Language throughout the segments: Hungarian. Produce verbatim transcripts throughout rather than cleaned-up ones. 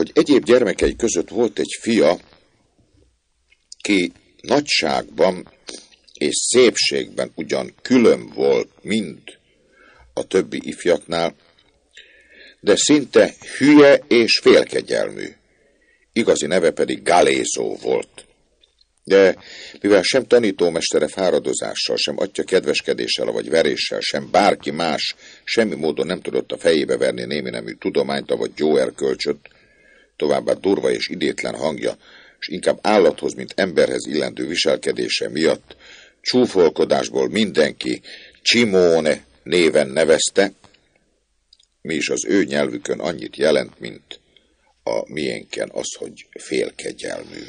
hogy egyéb gyermekei között volt egy fia, ki nagyságban és szépségben ugyan külön volt mind a többi ifjaknál, de szinte hülye és félkegyelmű. Igazi neve pedig Galézó volt. De mivel sem tanítómestere fáradozással, sem atya kedveskedéssel vagy veréssel, sem bárki más semmi módon nem tudott a fejébe verni némi nemű tudományt, vagy jó erkölcsöt, továbbá durva és idétlen hangja, és inkább állathoz, mint emberhez illendő viselkedése miatt csúfolkodásból mindenki Csimóne néven nevezte, mi is az ő nyelvükön annyit jelent, mint a miénken az, hogy félkegyelmű.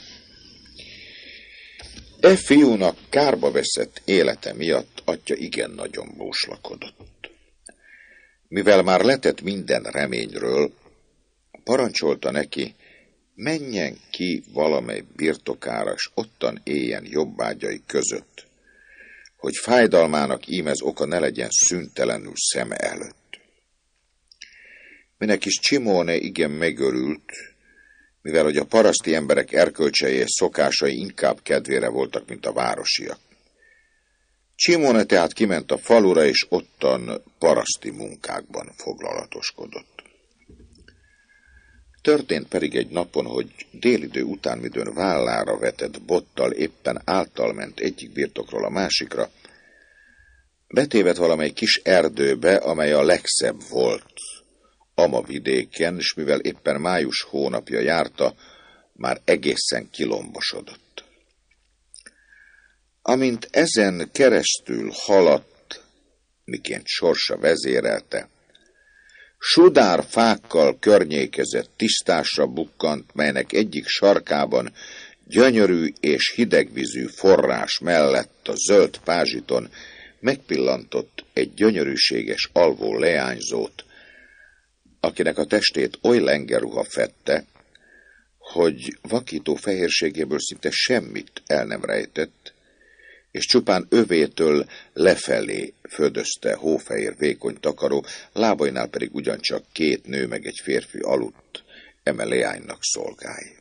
E fiúnak kárba veszett élete miatt atya igen nagyon búslakodott. Mivel már letett minden reményről, parancsolta neki, menjen ki valamely birtokára, s ottan éljen jobbágyai között, hogy fájdalmának ím ez oka ne legyen szüntelenül szeme előtt. Minek is Csimóne igen megörült, mivel hogy a paraszti emberek erkölcsei és szokásai inkább kedvére voltak, mint a városiak. Csimóne tehát kiment a falura, és ottan paraszti munkákban foglalatoskodott. Történt pedig egy napon, hogy délidő után, midőn vállára vetett bottal éppen által ment egyik birtokról a másikra, betévedt valamely kis erdőbe, amely a legszebb volt ama vidéken, és mivel éppen május hónapja járta, már egészen kilombosodott. Amint ezen keresztül haladt, miként sorsa vezérelte, sudár fákkal környékezett tisztásra bukkant, melynek egyik sarkában gyönyörű és hidegvízű forrás mellett a zöld pázsiton megpillantott egy gyönyörűséges alvó leányzót, akinek a testét oly lengeruha fedte, hogy vakító fehérségéből szinte semmit el nem rejtett, és csupán övétől lefelé födözte hófehér vékony takaró, lábainál pedig ugyancsak két nő meg egy férfi aludt, eme leánynak szolgái.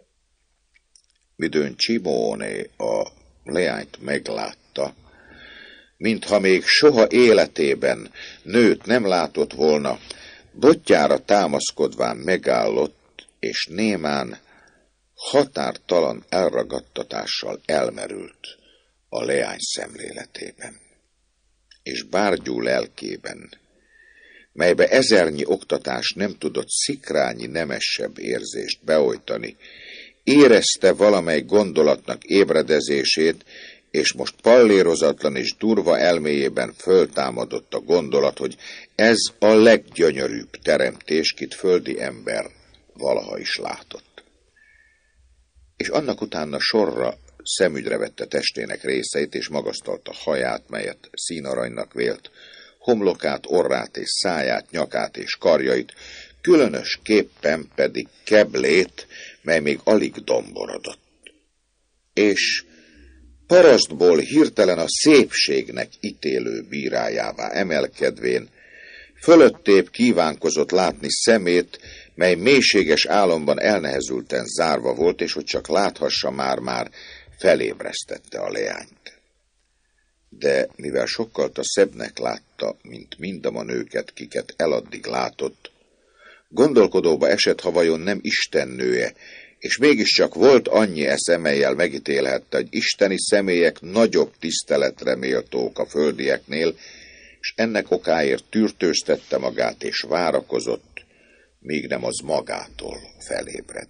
Midőn Csimóne a leányt meglátta, mintha még soha életében nőt nem látott volna, botjára támaszkodván megállott, és némán határtalan elragadtatással elmerült a leány szemléletében, és bárgyú lelkében, melybe ezernyi oktatás nem tudott szikrányi nemesebb érzést beojtani, érezte valamely gondolatnak ébredezését, és most pallérozatlan és durva elméjében föltámadott a gondolat, hogy ez a leggyönyörűbb teremtés, kit földi ember valaha is látott. És annak utána sorra szemügyre vette testének részeit, és magasztalta haját, melyet színaranynak vélt, homlokát, orrát és száját, nyakát és karjait, különösképpen pedig keblét, mely még alig domborodott. És parasztból hirtelen a szépségnek ítélő bírájává emelkedvén, fölöttébb kívánkozott látni szemét, mely mélységes álomban elnehezülten zárva volt, és hogy csak láthassa, már-már felébresztette a leányt. De mivel sokkal a szebbnek látta, mint mindama nőket, kiket eladdig látott, gondolkodóba esett, ha vajon nem istennője, és mégiscsak volt annyi esze, mellyel megítélhette, hogy isteni személyek nagyobb tiszteletre méltók a földieknél, és ennek okáért tűrtőztette magát, és várakozott, míg nem az magától felébred.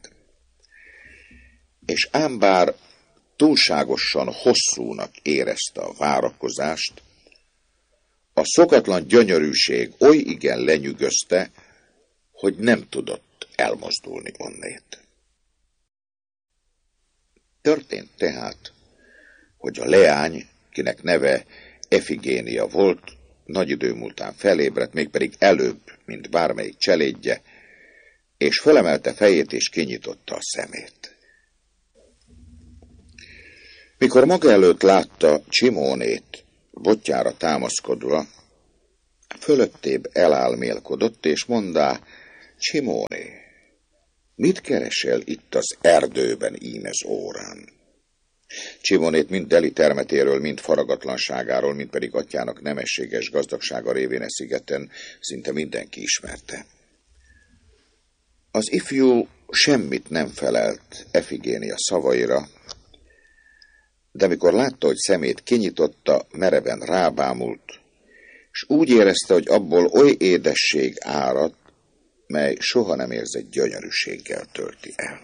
És ám bár túlságosan hosszúnak érezte a várakozást, a szokatlan gyönyörűség oly igen lenyűgözte, hogy nem tudott elmozdulni onnét. Történt tehát, hogy a leány, kinek neve Efigénia volt, nagy idő múltán felébredt, mégpedig előbb, mint bármelyik cselédje, és fölemelte fejét és kinyitotta a szemét. Mikor maga előtt látta Csimónét botjára támaszkodva, fölöttébb elálmélkodott, és mondá, Csimóné, Mit keresel itt az erdőben íme órán? Csimonét mind Deli termetéről, mind faragatlanságáról, mind pedig atyának nemességes gazdagsága révén e szigeten szinte mindenki ismerte. Az ifjú semmit nem felelt Efigénia szavaira, de mikor látta, hogy szemét kinyitotta, mereven rábámult, és úgy érezte, hogy abból oly édesség árad, mely soha nem érzett gyönyörűséggel tölti el.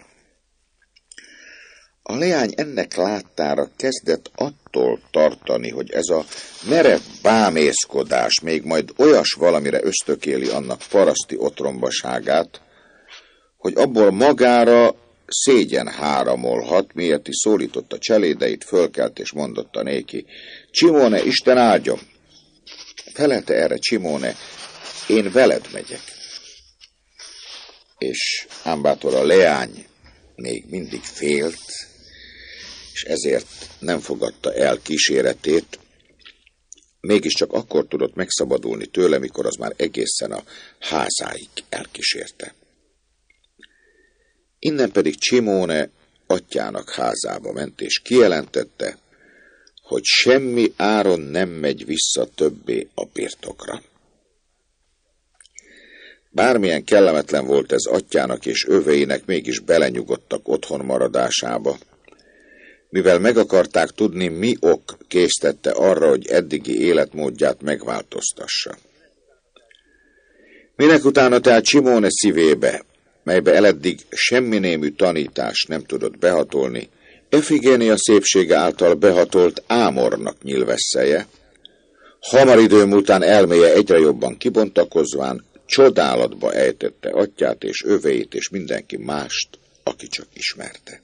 A leány ennek láttára kezdett attól tartani, hogy ez a merev bámészkodás még majd olyas valamire ösztökéli annak paraszti otrombaságát, hogy abból magára szégyen háramolhat, miért is szólította cselédeit, fölkelt és mondotta néki: Csimóne, Isten áldjon! Felelte erre Csimóne: én veled megyek. És ám bátor a leány még mindig félt, és ezért nem fogadta el kíséretét, mégiscsak akkor tudott megszabadulni tőle, mikor az már egészen a házáig elkísérte. Innen pedig Csimóne atyának házába ment, és kijelentette, hogy semmi áron nem megy vissza többé a birtokra. Bármilyen kellemetlen volt ez atyának és öveinek, mégis belenyugodtak otthon maradásába, mivel meg akarták tudni, mi ok késztette arra, hogy eddigi életmódját megváltoztassa. Minek utána tehát Csimóne szívébe, melybe eleddig semmi némű tanítás nem tudott behatolni, Efigénia szépsége által behatolt Ámornak nyilvesszeje, hamar idő múltán elméje egyre jobban kibontakozván csodálatba ejtette atyát és öveit és mindenki mást, aki csak ismerte.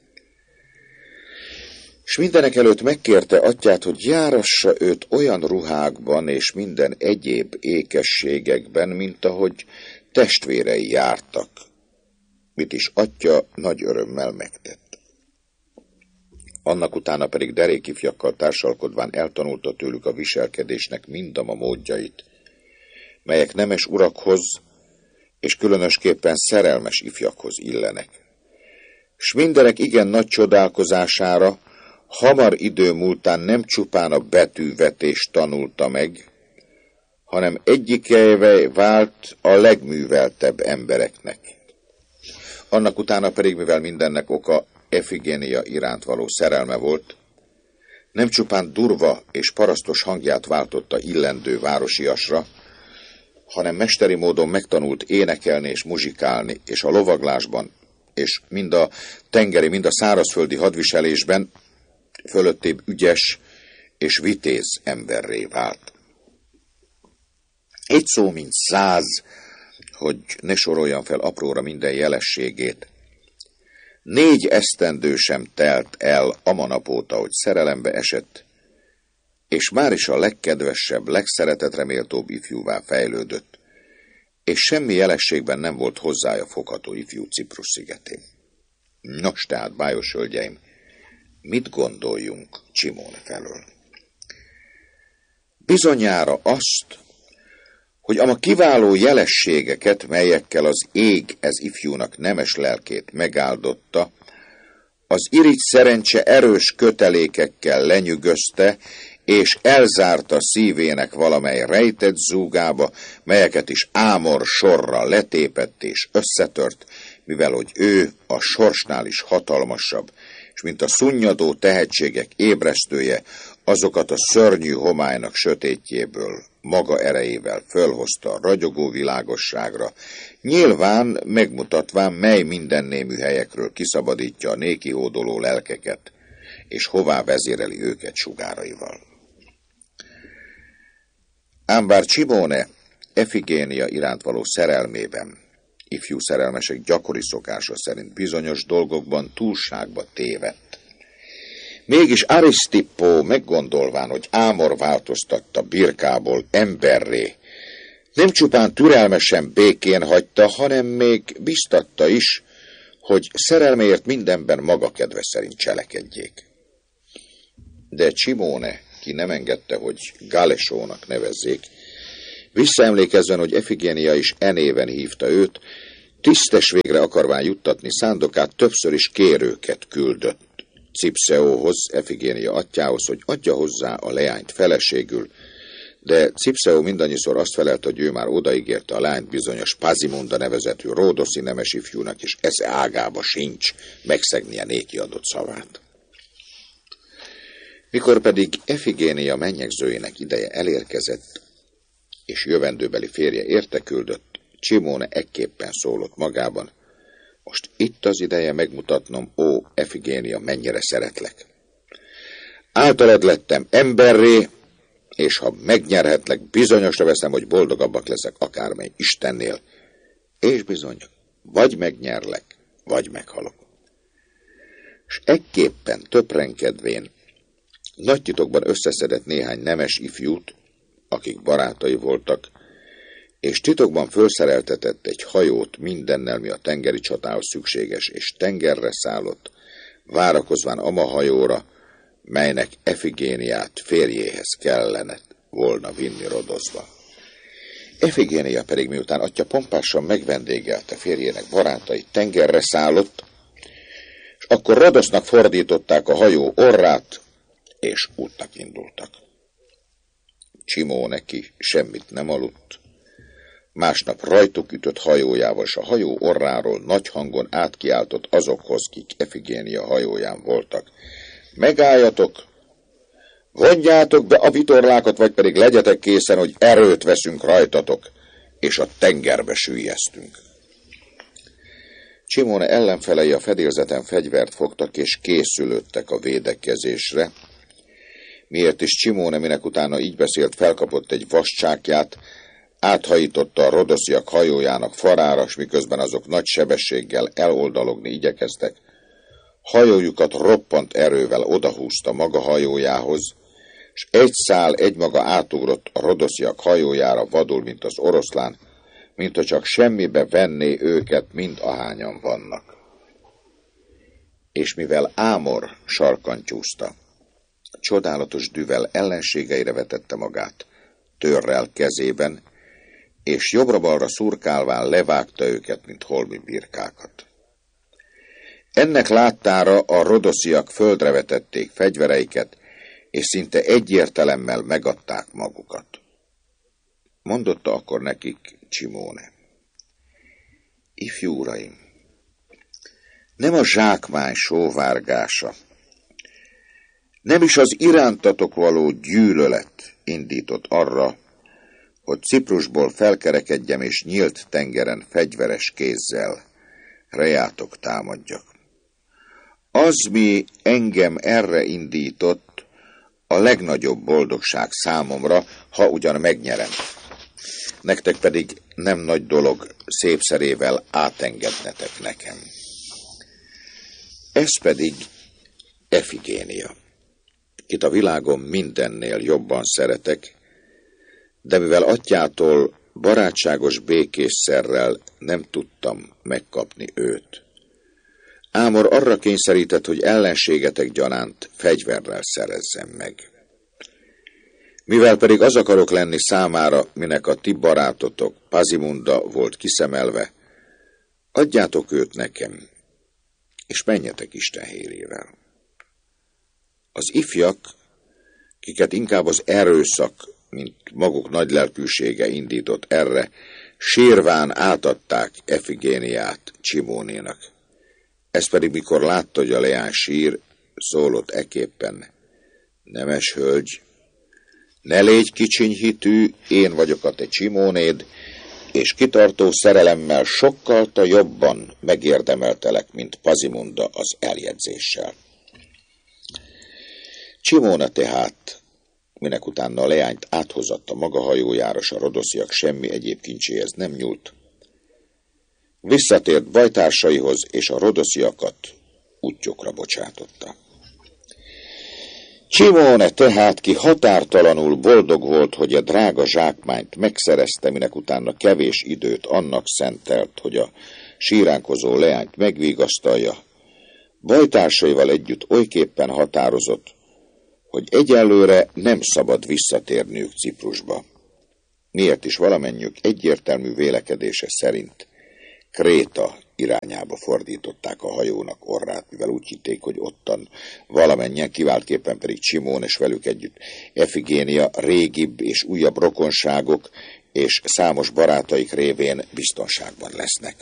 És mindenek előtt megkérte atyát, hogy járassa őt olyan ruhákban és minden egyéb ékességekben, mint ahogy testvérei jártak, mit is atya nagy örömmel megtett. Annak utána pedig derékifjakkal társalkodván eltanulta tőlük a viselkedésnek mindama módjait, melyek nemes urakhoz és különösképpen szerelmes ifjakhoz illenek. S mindenek igen nagy csodálkozására hamar idő múltán nem csupán a betűvetést tanulta meg, hanem egyikeivé vált a legműveltebb embereknek. Annak utána pedig, mivel mindennek oka Efigénia iránt való szerelme volt, nem csupán durva és parasztos hangját váltotta illendő városiasra, hanem mesteri módon megtanult énekelni és muzsikálni, és a lovaglásban, és mind a tengeri, mind a szárazföldi hadviselésben fölöttébb ügyes és vitéz emberré vált. Egy szó, mint száz, hogy ne soroljam fel apróra minden jelességét. Négy esztendő sem telt el amanap óta, hogy szerelembe esett, és már is a legkedvesebb, legszeretetre méltóbb ifjúvá fejlődött, és semmi jelességben nem volt hozzája fogható ifjú Ciprus szigetén. Nos, tehát, bájos hölgyeim, mit gondoljunk Csimóne felől? Bizonyára azt, hogy ama kiváló jelességeket, melyekkel az ég ez ifjúnak nemes lelkét megáldotta, az irigy szerencse erős kötelékekkel lenyűgözte, és elzárta szívének valamely rejtett zúgába, melyeket is Ámor sorra letépett és összetört, mivel hogy ő a sorsnál is hatalmasabb, és mint a szunnyadó tehetségek ébresztője, azokat a szörnyű homálynak sötétjéből maga erejével fölhozta a ragyogó világosságra, nyilván megmutatván, mely mindennémű helyekről kiszabadítja a néki hódoló lelkeket, és hová vezéreli őket sugáraival. Ám bár Csimóne Efigénia iránt való szerelmében, ifjú szerelmesek gyakori szokása szerint bizonyos dolgokban túlságba tévedt, mégis Arisztippó meggondolván, hogy Ámor változtatta birkából emberré, nem csupán türelmesen békén hagyta, hanem még biztatta is, hogy szerelméért mindenben maga kedve szerint cselekedjék. De Csimóne, ki nem engedte, hogy Galesónak nevezzék, visszaemlékezzen, hogy Efigénia is e néven hívta őt, tisztes végre akarván juttatni szándokát, többször is kérőket küldött Cipszeóhoz, Efigénia atyjához, hogy adja hozzá a leányt feleségül, de Cipszeó mindannyiszor azt felelt, hogy ő már odaígérte a lányt bizonyos Pazimunda nevezetű ródoszi nemes ifjúnak, és esze ágába sincs megszegnie néki adott szavát. Mikor pedig Efigénia mennyegzőjének ideje elérkezett, és jövendőbeli férje érteküldött, Csimóne ekképpen szólott magában: most itt az ideje megmutatnom, ó Efigénia, mennyire szeretlek. Általad lettem emberré, és ha megnyerhetlek, bizonyosra veszem, hogy boldogabbak leszek akármely Istennél, és bizony, vagy megnyerlek, vagy meghalok. És ekképpen töprenkedvén nagy titokban összeszedett néhány nemes ifjút, akik barátai voltak, és titokban fölszereltetett egy hajót mindennel, mi a tengeri csatához szükséges, és tengerre szállott, várakozván ama hajóra, melynek Efigéniát férjéhez kellene volna vinni Rodosba. Efigénia pedig, miután atya pompásan megvendégelte férjének barátait, tengerre szállott, és akkor Rodosznak fordították a hajó orrát, és útnak indultak. Csimó neki semmit nem aludt. Másnap rajtuk ütött hajójával, és a hajó orráról nagy hangon átkiáltott azokhoz, kik Efigénia hajóján voltak: megálljatok, vonjátok be a vitorlákat, vagy pedig legyetek készen, hogy erőt veszünk rajtatok, és a tengerbe süllyesztünk. Csimóne ellenfelei a fedélzeten fegyvert fogtak, és készülődtek a védekezésre. Miért is Csimóne, minek utána így beszélt, felkapott egy vascsákját, áthajította a rodosziak hajójának farára, s miközben azok nagy sebességgel eloldalogni igyekeztek, hajójukat roppant erővel odahúzta maga hajójához, s egy szál egymaga átugrott a rodosziak hajójára vadul, mint az oroszlán, mintha csak semmibe venné őket, mind ahányan vannak. És mivel Ámor sarkantyúzta, csodálatos düvel ellenségeire vetette magát, törrel kezében, és jobbra-balra szurkálván levágta őket, mint holmi birkákat. Ennek láttára a rodosziak földre vetették fegyvereiket, és szinte egyértelemmel megadták magukat. Mondotta akkor nekik Csimóne: ifjú uraim, nem a zsákmány sóvárgása, nem is az irántatok való gyűlölet indított arra, hogy Ciprusból felkerekedjem, és nyílt tengeren fegyveres kézzel rejátok támadjak. Az, mi engem erre indított, a legnagyobb boldogság számomra, ha ugyan megnyerem. Nektek pedig nem nagy dolog szépszerével átengednetek nekem. Ez pedig Efigénia, kit a világon mindennél jobban szeretek, de mivel atyától barátságos békésszerrel nem tudtam megkapni őt, Ámor arra kényszerített, hogy ellenségetek gyanánt fegyverrel szerezzem meg. Mivel pedig az akarok lenni számára, minek a ti barátotok Pazimunda volt kiszemelve, adjátok őt nekem, és menjetek Isten hérével. Az ifjak, kiket inkább az erőszak, mint maguk nagy lelkűsége indított erre, sírván átadták Efigéniát Csimónénak. Ez pedig, mikor látta, hogy a leány sír, szólott eképpen: nemes hölgy, ne légy kicsinyhitű, én vagyok a te Csimónéd, és kitartó szerelemmel sokkal ta jobban megérdemeltelek, mint Pazimunda az eljegyzéssel. Csimóne tehát, minek utána a leányt áthozatta maga hajójára, s a rodosziak semmi egyéb kincséhez nem nyúlt, visszatért bajtársaihoz, és a rodosziakat útjukra bocsátotta. Csimóne tehát, ki határtalanul boldog volt, hogy a drága zsákmányt megszerezte, minek utána kevés időt annak szentelt, hogy a síránkozó leányt megvigasztalja, bajtársaival együtt olyképpen határozott, hogy egyelőre nem szabad visszatérniük Ciprusba. Miért is valamennyük egyértelmű vélekedése szerint Kréta irányába fordították a hajónak orrát, mivel úgy hitték, hogy ottan valamennyien, kiváltképpen pedig Csimón és velük együtt Efigénia régibb és újabb rokonságok és számos barátaik révén biztonságban lesznek.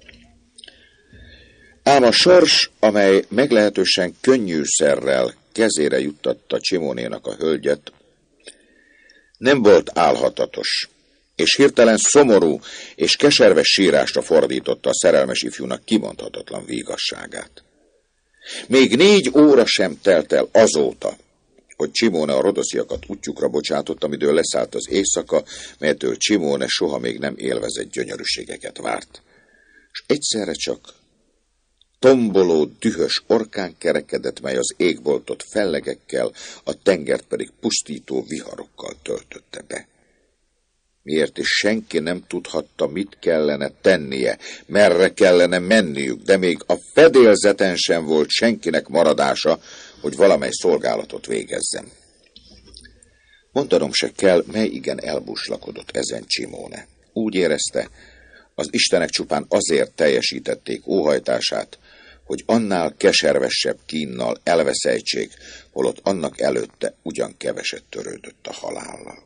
Ám a sors, amely meglehetősen könnyűszerrel kezére juttatta Csimónénak a hölgyet, nem volt álhatatos, és hirtelen szomorú és keserves sírásra fordította a szerelmes ifjúnak kimondhatatlan vígasságát. Még négy óra sem telt el azóta, hogy Csimóne a rodosziakat útjukra bocsátott, amidől leszállt az éjszaka, melytől Csimóne soha még nem élvezett gyönyörűségeket várt. És egyszerre csak tomboló, dühös orkán kerekedett, mely az égboltot fellegekkel, a tengert pedig pusztító viharokkal töltötte be. Miért is senki nem tudhatta, mit kellene tennie, merre kellene menniük, de még a fedélzeten sem volt senkinek maradása, hogy valamely szolgálatot végezzen. Mondanom se kell, mely igen elbuslakodott ezen Csimóne. Úgy érezte, az istenek csupán azért teljesítették óhajtását, hogy annál keservesebb kínnal elveszejtsék, holott annak előtte ugyan keveset törődött a halállal.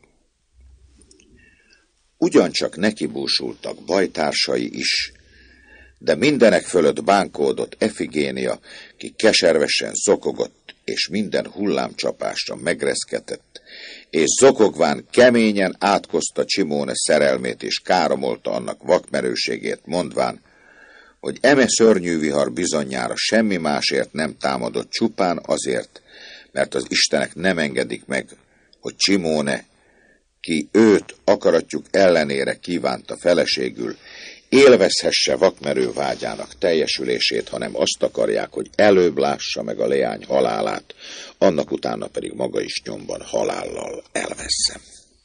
Ugyancsak neki búsultak bajtársai is, de mindenek fölött bánkódott Efigénia, ki keservesen zokogott, és minden hullámcsapásra megreszketett, és zokogván keményen átkozta Csimóne szerelmét, és káromolta annak vakmerőségét, mondván, hogy eme szörnyű vihar bizonyára semmi másért nem támadott, csupán azért, mert az istenek nem engedik meg, hogy Csimóne, ki őt akaratjuk ellenére kívánta feleségül, élvezhesse vakmerő vágyának teljesülését, hanem azt akarják, hogy előbb lássa meg a leány halálát, annak utána pedig maga is nyomban halállal elveszem.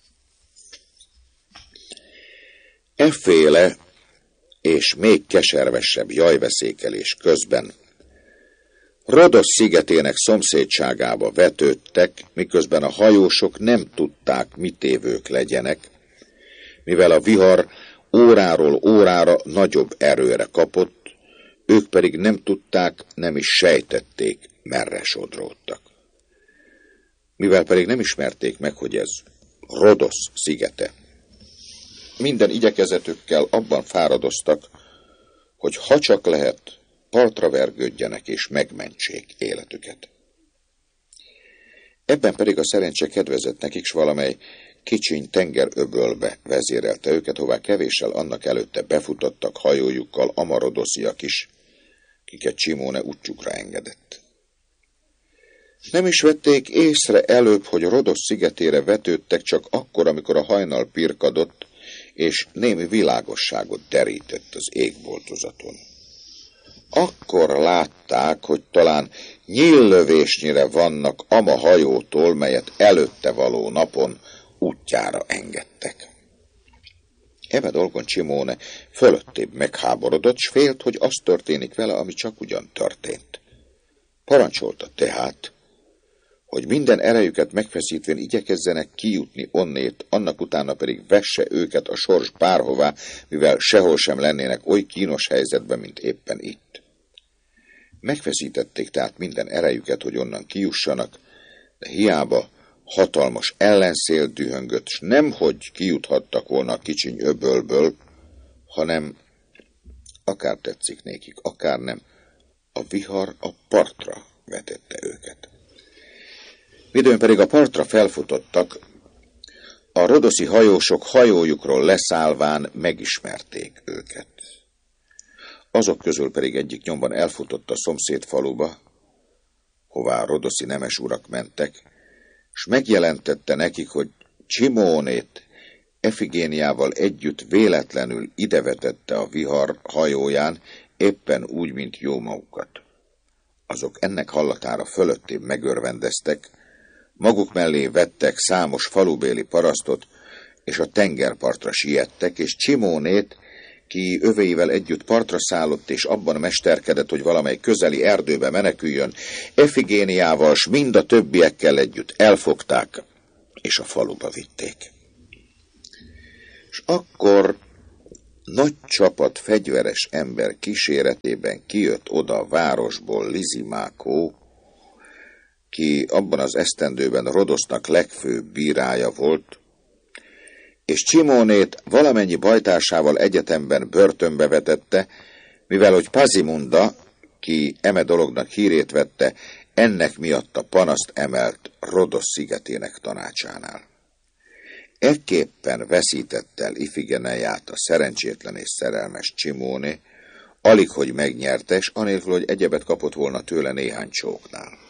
Efféle és még keservesebb jajveszékelés közben Rodosz szigetének szomszédságába vetődtek, miközben a hajósok nem tudták, mit évők legyenek, mivel a vihar óráról órára nagyobb erőre kapott, ők pedig nem tudták, nem is sejtették, merre sodródtak. Mivel pedig nem ismerték meg, hogy ez Rodosz szigete, minden igyekezetükkel abban fáradoztak, hogy ha csak lehet, partra vergődjenek és megmentsék életüket. Ebben pedig a szerencse kedvezett nekik, s valamely kicsiny tengeröbölbe vezérelte őket, hová kevéssel annak előtte befutottak hajójukkal amarodosziak is, kiket Csimóne útjukra engedett. Nem is vették észre előbb, hogy Rodosz szigetére vetődtek, csak akkor, amikor a hajnal pirkadott, és némi világosságot derített az égboltozaton. Akkor látták, hogy talán nyíllövésnyire vannak ama hajótól, melyet előtte való napon útjára engedtek. Eme dolgon Csimóne fölöttébb megháborodott, s félt, hogy az történik vele, ami csak ugyan történt. Parancsolta tehát, hogy minden erejüket megfeszítvén igyekezzenek kijutni onnét, annak utána pedig vesse őket a sors bárhová, mivel sehol sem lennének oly kínos helyzetben, mint éppen itt. Megfeszítették tehát minden erejüket, hogy onnan kijussanak, de hiába hatalmas ellenszél dühöngött, s nemhogy kijuthattak volna a kicsiny öbölből, hanem, akár tetszik nékik, akár nem, a vihar a partra vetette őket. Midőn pedig a partra felfutottak, a rodoszi hajósok hajójukról leszállván megismerték őket. Azok közül pedig egyik nyomban elfutott a szomszéd faluba, hová a rodoszi nemes urak mentek, s megjelentette nekik, hogy Csimónét Efigéniával együtt véletlenül idevetette a vihar hajóján, éppen úgy, mint jó magukat. Azok ennek hallatára fölöttébb megörvendeztek, maguk mellé vettek számos falubéli parasztot, és a tengerpartra siettek, és Csimónét, ki övéivel együtt partra szállott, és abban mesterkedett, hogy valamely közeli erdőbe meneküljön, Efigéniával, s mind a többiekkel együtt elfogták, és a faluba vitték. És akkor Nagy csapat fegyveres ember kíséretében kijött oda a városból Lysimakó, ki abban az esztendőben Rodosznak legfőbb bírája volt, és Csimónét valamennyi bajtársával egyetemben börtönbe vetette, mivel hogy Pazimunda, ki eme dolognak hírét vette, ennek miatt a panaszt emelt Rodosz szigetének tanácsánál. Ekképpen veszített el Ifigeneiát a szerencsétlen és szerelmes Csimóné, alig hogy megnyerte, és anélkül, hogy egyebet kapott volna tőle néhány csóknál.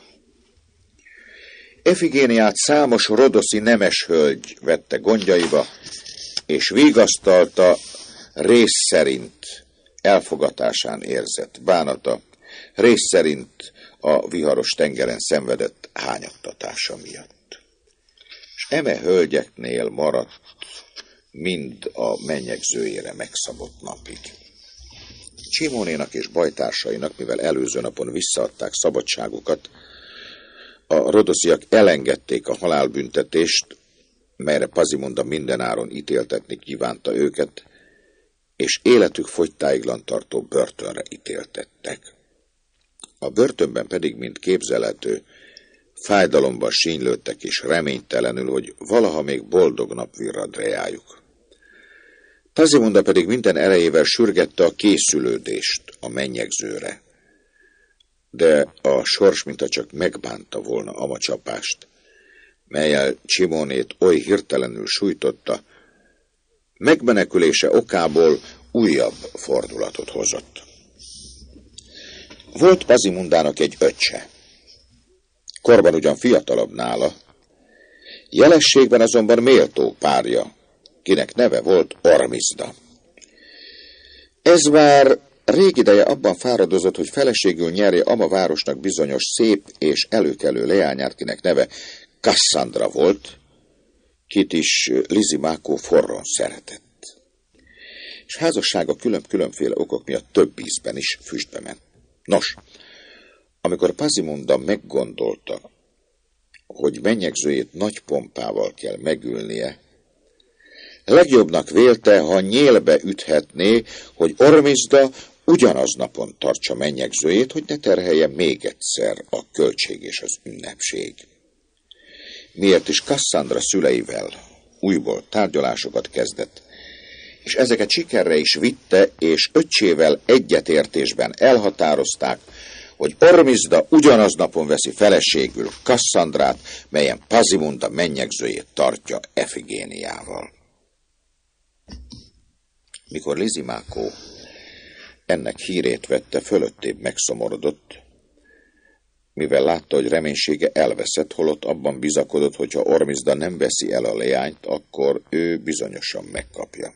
Ifigéniát számos rodoszi nemes hölgy vette gondjaiba, és vigasztalta rész szerint elfogatásán érzett bánata, rész szerint a viharos tengeren szenvedett hányattatása miatt. És eme hölgyeknél maradt mind a mennyegzőjére megszabott napig. Csimónénak és bajtársainak, mivel előző napon visszaadták szabadságukat, a rodosziak elengedték a halálbüntetést, melyre Pazimunda mindenáron ítéltetni kívánta őket, és életük fogytáiglan tartó börtönre ítéltettek. A börtönben pedig, mint képzelhető, fájdalomban sínylődtek és reménytelenül, hogy valaha még boldog nap virrad reájuk. Pazimunda pedig minden erejével sürgette a készülődést a mennyegzőre, de a sors mintha csak megbánta volna amacsapást, mellyel Csimónét oly hirtelenül sújtotta, megmenekülése okából újabb fordulatot hozott. Volt Pazimundának egy öccse, korban ugyan fiatalabb nála, jelességben azonban méltó párja, kinek neve volt Ormizda. Ez már rég ideje abban fáradozott, hogy feleségül nyerje ama városnak bizonyos szép és előkelő leányát, kinek neve Kasszandra volt, kit is Lysimakó forron szeretett. És házassága külön-különféle okok miatt több ízben is füstbe ment. Nos, amikor Pazimunda meggondolta, hogy mennyegzőjét nagy pompával kell megülnie, legjobbnak vélte, ha nyélbe üthetné, hogy Ormizda ugyanaz napon tartsa mennyegzőjét, hogy ne terhelje még egyszer a költség és az ünnepség. Miért is Kasszandra szüleivel újból tárgyalásokat kezdett, és ezeket sikerre is vitte, és öccsével egyetértésben elhatározták, hogy Ormizda ugyanaz napon veszi feleségül Kasszandrát, melyen Pazimunda mennyegzőjét tartja Ifigéniával. Mikor Lysimakó ennek hírét vette, fölöttébb megszomorodott, mivel látta, hogy reménysége elveszett, holott abban bizakodott, hogy ha Ormizda nem veszi el a leányt, akkor ő bizonyosan megkapja.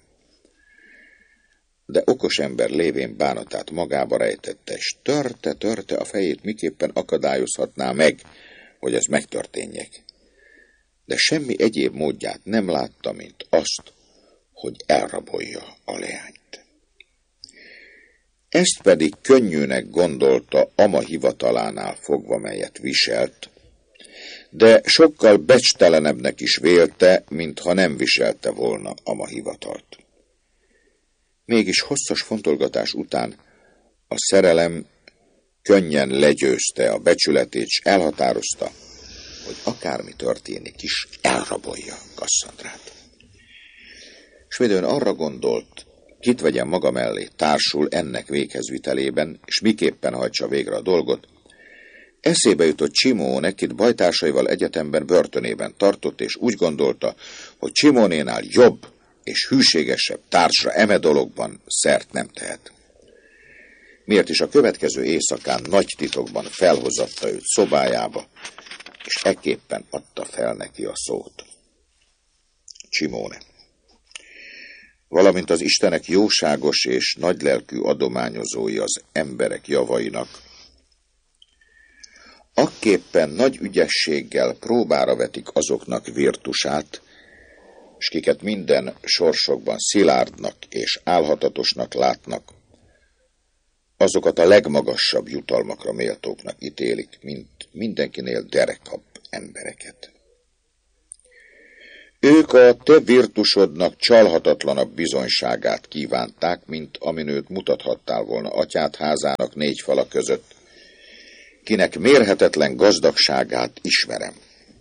De okos ember lévén bánatát magába rejtette, és törte-törte a fejét, miképpen akadályozhatná meg, hogy ez megtörténjék. De semmi egyéb módját nem látta, mint azt, hogy elrabolja a leányt. Ezt pedig könnyűnek gondolta ama hivatalánál fogva, melyet viselt, de sokkal becstelenebbnek is vélte, mintha nem viselte volna ama hivatalt. Mégis hosszas fontolgatás után a szerelem könnyen legyőzte a becsületét, és elhatározta, hogy akármi történik is, elrabolja Kasszandrát. S midőn arra gondolt, kit vegyen maga mellé társul ennek véghezvitelében, és miképpen hajtsa végre a dolgot, eszébe jutott Csimóne, kit bajtársaival egyetemben börtönében tartott, és úgy gondolta, hogy Csimónénál jobb és hűségesebb társra eme dologban szert nem tehet. Miért is a következő éjszakán nagy titokban felhozatta őt szobájába, és ekképpen adta fel neki a szót. Csimóne, valamint az Istenek jóságos és nagylelkű adományozói az emberek javainak, akképpen nagy ügyességgel próbára vetik azoknak virtusát, s kiket minden sorsokban szilárdnak és álhatatosnak látnak, azokat a legmagasabb jutalmakra méltóknak ítélik, mint mindenkinél derekabb embereket. Ők a te virtusodnak csalhatatlanabb bizonyságát kívánták, mint aminőt mutathattál volna atyád házának négy fala között, kinek mérhetetlen gazdagságát ismerem.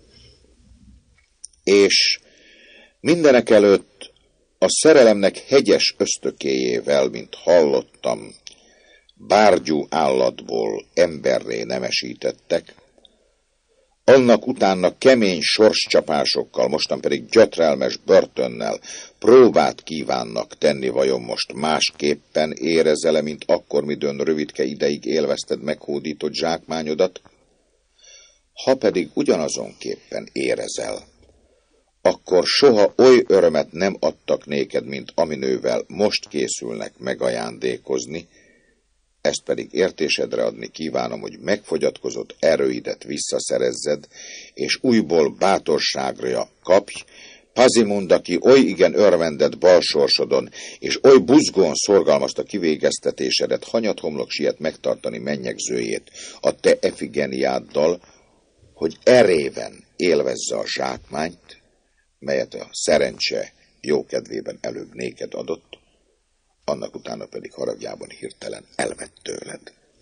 És mindenekelőtt a szerelemnek hegyes ösztökéjével, mint hallottam, bárgyú állatból emberré nemesítettek, annak utána kemény sorscsapásokkal, mostan pedig gyötrelmes börtönnel próbát kívánnak tenni, vajon most másképpen érezele, mint akkor, midőn rövidke ideig élvezted meghódított zsákmányodat? Ha pedig ugyanazonképpen érezel, akkor soha oly örömet nem adtak néked, mint aminővel most készülnek megajándékozni, ezt pedig értésedre adni kívánom, hogy megfogyatkozott erőidet visszaszerezzed, és újból bátorságra kapj, Pazimund, aki oly igen örvendett balsorsodon, és oly buzgón szorgalmazta kivégeztetésedet, hanyathomlok siet megtartani mennyegzőjét a te efigeniáddal, hogy eréven élvezze a zsákmányt, melyet a szerencse jókedvében előbb néked adott, annak utána pedig haragjában hirtelen elvett tőled.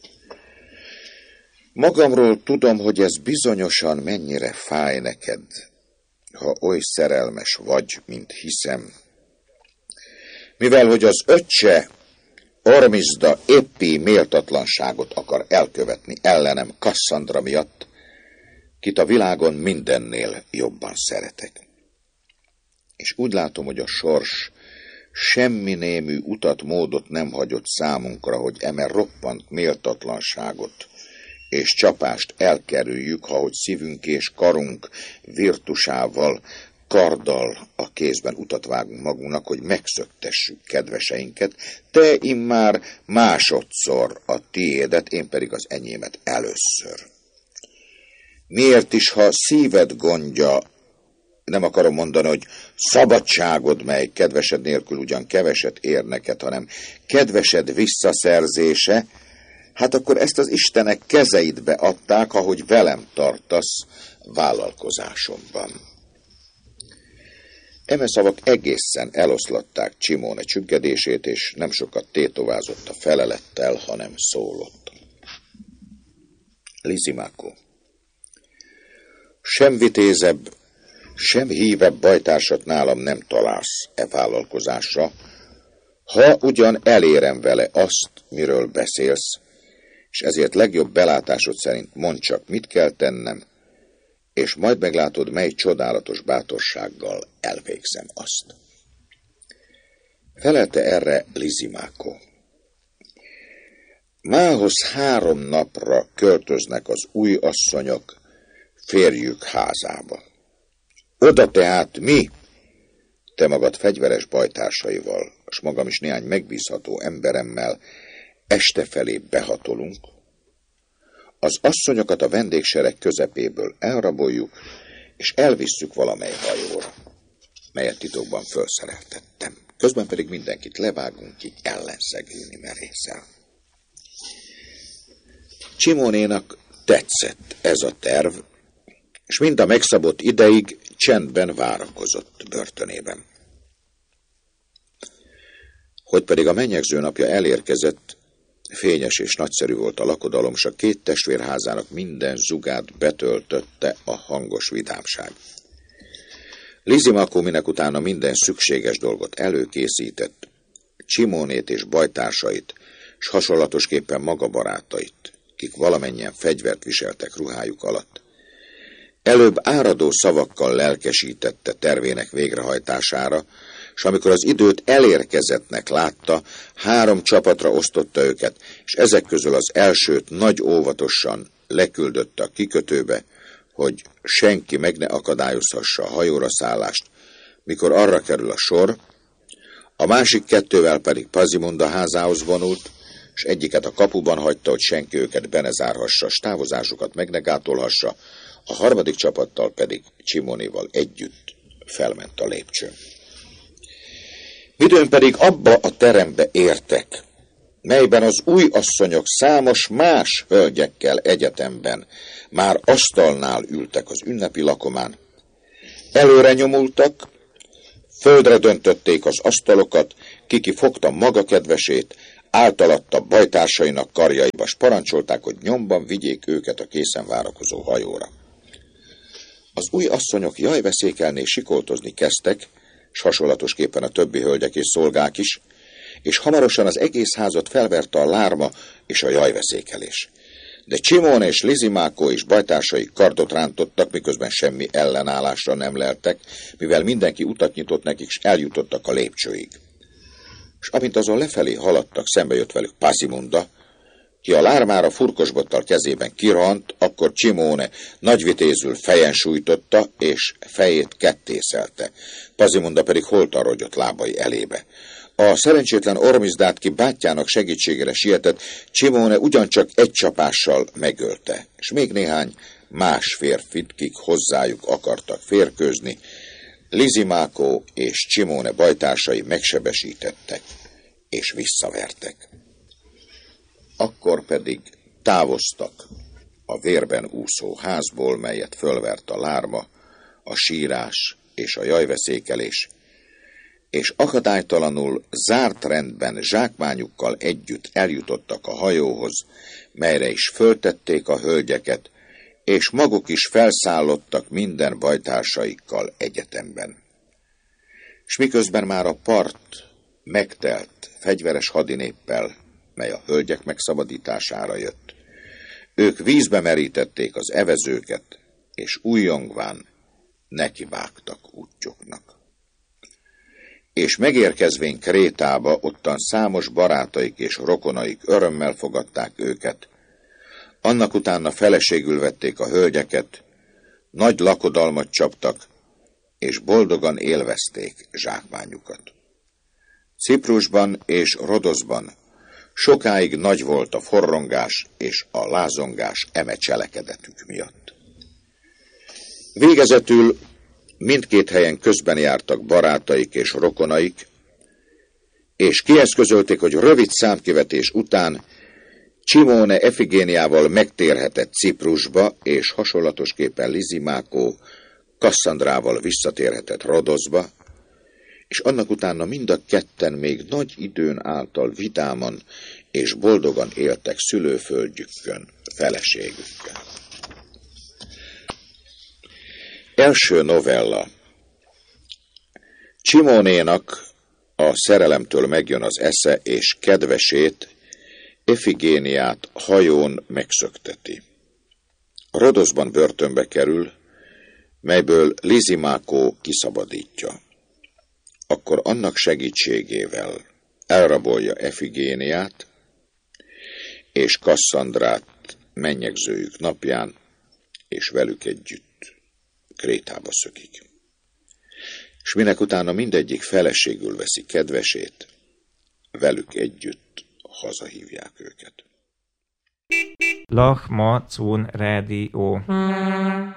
Magamról tudom, hogy ez bizonyosan mennyire fáj neked, ha oly szerelmes vagy, mint hiszem, mivel hogy az öccse Ormizda éppi méltatlanságot akar elkövetni ellenem Kasszandra miatt, kit a világon mindennél jobban szeretek. És úgy látom, hogy a sors semmi némű utat, módot nem hagyott számunkra, hogy eme roppant méltatlanságot és csapást elkerüljük, ha hogy szívünk és karunk virtusával, karddal a kézben utat vágunk magunknak, hogy megszöktessük kedveseinket, te immár másodszor a tiédet, én pedig az enyémet először. Miért is, ha szíved gondja, nem akarom mondani, hogy szabadságod, mely kedvesed nélkül ugyan keveset ér neked, hanem kedvesed visszaszerzése, hát akkor ezt az Istenek kezeidbe adták, ahogy velem tartasz vállalkozásomban. Eme szavak egészen eloszlatták Csimóne csüggedését, és nem sokat tétovázott a felelettel, hanem szólott. Lysimákó, sem vitézebb, sem hívebb bajtársat nálam nem találsz e vállalkozásra, ha ugyan elérem vele azt, miről beszélsz, és ezért legjobb belátásod szerint mondd csak, mit kell tennem, és majd meglátod, mely csodálatos bátorsággal elvégzem azt. Felelte erre Lysimákó. Mához három napra költöznek az új asszonyok férjük házába. Oda tehát mi, te magad fegyveres bajtársaival, és magam is néhány megbízható emberemmel este felé behatolunk, az asszonyokat a vendégsereg közepéből elraboljuk, és elvisszük valamely hajóra, melyet titokban felszereltettem. Közben pedig mindenkit levágunk, így ellenszegülni merészel. Csimónénak tetszett ez a terv, és mind a megszabott ideig csendben várakozott börtönében. Hogy pedig a mennyegző napja elérkezett, fényes és nagyszerű volt a lakodalom, s a két testvérházának minden zugát betöltötte a hangos vidámság. Lysimákó minek utána minden szükséges dolgot előkészített, Csimónét és bajtársait, s hasonlatosképpen maga barátait, kik valamennyien fegyvert viseltek ruhájuk alatt, előbb áradó szavakkal lelkesítette tervének végrehajtására, s amikor az időt elérkezettnek látta, három csapatra osztotta őket, és ezek közül az elsőt nagy óvatosan leküldötte a kikötőbe, hogy senki meg ne akadályozhassa a hajóra szállást, mikor arra kerül a sor, a másik kettővel pedig Pazimund a házához vonult, és egyiket a kapuban hagyta, hogy senki őket be ne zárhassa, s távozásukat meg ne gátolhassa, a harmadik csapattal pedig Csimónéval együtt felment a lépcsőn. Midőn pedig abba a terembe értek, melyben az új asszonyok számos más hölgyekkel egyetemben már asztalnál ültek az ünnepi lakomán, Előre nyomultak, földre döntötték az asztalokat, Kiki fogta maga kedvesét, általatta bajtársainak karjaiba, s parancsolták, hogy nyomban vigyék őket a készen várakozó hajóra. Az új asszonyok jajveszékelni és sikoltozni kezdtek, s hasonlatosképpen a többi hölgyek és szolgák is, és hamarosan az egész házat felverte a lárma és a jajveszékelés. De Csimón és Lizimákó és bajtársai kardot rántottak, miközben semmi ellenállásra nem leltek, mivel mindenki utat nyitott nekik, s eljutottak a lépcsőig. És amint azon lefelé haladtak, szembe jött velük Pasimunda, ki a lármára furkosbottal kezében kirohant, akkor Csimóne nagyvitézül fejen sújtotta, és fejét kettészelte. Pasimunda pedig holtan rogyott lábai elébe. A szerencsétlen Ormizdát, ki bátyjának segítségére sietett, Csimóne ugyancsak egy csapással megölte, és még néhány más férfit, kik hozzájuk akartak férkőzni, Lizimákó és Csimóne bajtársai megsebesítettek és visszavertek. Akkor pedig távoztak a vérben úszó házból, melyet fölvert a lárma, a sírás és a jajveszékelés, és akadálytalanul zárt rendben zsákmányukkal együtt eljutottak a hajóhoz, melyre is föltették a hölgyeket, és maguk is felszállottak minden bajtársaikkal egyetemben. S miközben már a part megtelt fegyveres hadinéppel, mely a hölgyek megszabadítására jött, ők vízbe merítették az evezőket, és újjongván nekivágtak útjuknak. És megérkezvén Krétába, ottan számos barátaik és rokonaik örömmel fogadták őket, annak utána feleségül vették a hölgyeket, nagy lakodalmat csaptak, és boldogan élvezték zsákmányukat. Ciprusban és Rodoszban sokáig nagy volt a forrongás és a lázongás eme cselekedetük miatt. Végezetül mindkét helyen közben jártak barátaik és rokonaik, és kieszközölték, hogy rövid számkivetés után Csimóne Efigéniával megtérhetett Ciprusba, és hasonlatosképpen Lizimákó Kasszandrával visszatérhetett Rodoszba, és annak utána mind a ketten még nagy időn által vidáman és boldogan éltek szülőföldjükön feleségükkel. Első novella. Csimónénak a szerelemtől megjön az esze, és kedvesét, Efigéniát hajón megszökteti. Rodoszban börtönbe kerül, melyből Lizimákó kiszabadítja. Akkor annak segítségével elrabolja Efigéniát, és Kasszandrát mennyegzőjük napján, és velük együtt Krétába szökik. És minek utána mindegyik feleségül veszi kedvesét, velük együtt hazahívják őket. Lach Ma Cún Rádió.